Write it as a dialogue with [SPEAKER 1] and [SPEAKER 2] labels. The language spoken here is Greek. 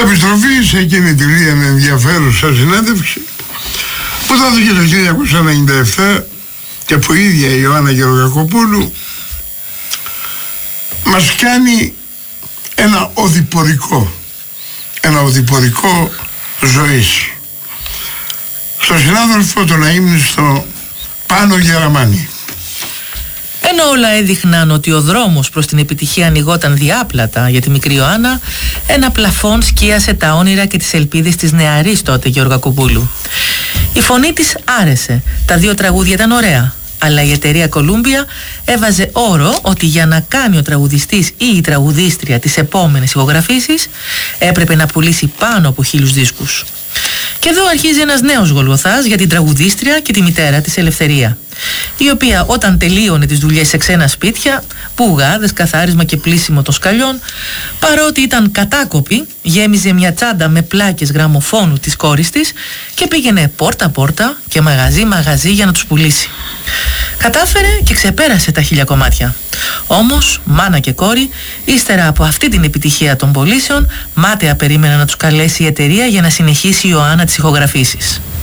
[SPEAKER 1] Επιστροφή σε εκείνη τη λίγα ενδιαφέρουσα συνέντευξη που δόθηκε το 1997 και που η ίδια η Ιωάννα Γεωργακοπούλου μας κάνει ένα οδηπορικό ζωής. Στο συνάδελφο τον αείμνηστο Πάνο Γεραμάνη.
[SPEAKER 2] Ενώ όλα έδειχναν ότι ο δρόμος προς την επιτυχία ανοιγόταν διάπλατα για τη μικρή Ιωάννα, ένα πλαφόν σκίασε τα όνειρα και τις ελπίδες της νεαρής τότε Γεωργακοπούλου. Η φωνή της άρεσε, τα 2 τραγούδια ήταν ωραία, αλλά η εταιρεία Columbia έβαζε όρο ότι για να κάνει ο τραγουδιστής ή η τραγουδίστρια τις επόμενες ηχογραφήσεις έπρεπε να πουλήσει πάνω από 1000 δίσκους. Και εδώ αρχίζει ένας νέος γολγοθάς για την τραγουδίστρια και τη μητέρα της Ελευθερία, η οποία όταν τελείωνε τις δουλειές σε ξένα σπίτια, πουγάδες, καθάρισμα και πλύσιμο των σκαλιών, παρότι ήταν κατάκοπη, γέμιζε μια τσάντα με πλάκες γραμμοφώνου της κόρης της και πήγαινε πόρτα-πόρτα και μαγαζί-μαγαζί για να τους πουλήσει. Κατάφερε και ξεπέρασε τα 1000 κομμάτια. Όμως, μάνα και κόρη, ύστερα από αυτή την επιτυχία των πωλήσεων, μάταια περίμεναν να τους καλέσει η εταιρεία για να συνεχίσει η Ιωάννα τις ηχογραφήσεις.